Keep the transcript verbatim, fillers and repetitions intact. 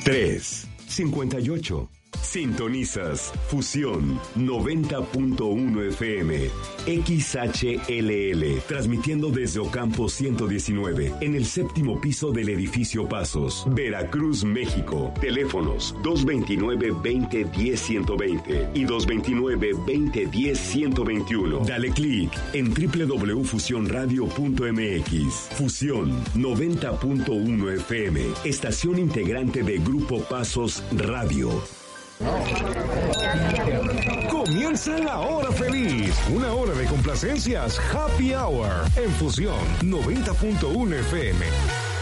tres cincuenta y ocho. Sintonizas Fusión noventa punto uno F M, X H L L, transmitiendo desde Ocampo ciento diecinueve, en el séptimo piso del edificio Pasos, Veracruz, México. Teléfonos dos veintinueve, veinte, diez, ciento veinte y dos veintinueve, veinte, diez, ciento veintiuno. Dale clic en doble u doble u doble u punto fusión radio punto m x. Fusión noventa punto uno F M, estación integrante de Grupo Pasos Radio. Comienza la hora feliz, una hora de complacencias, Happy Hour, en Fusión noventa punto uno F M.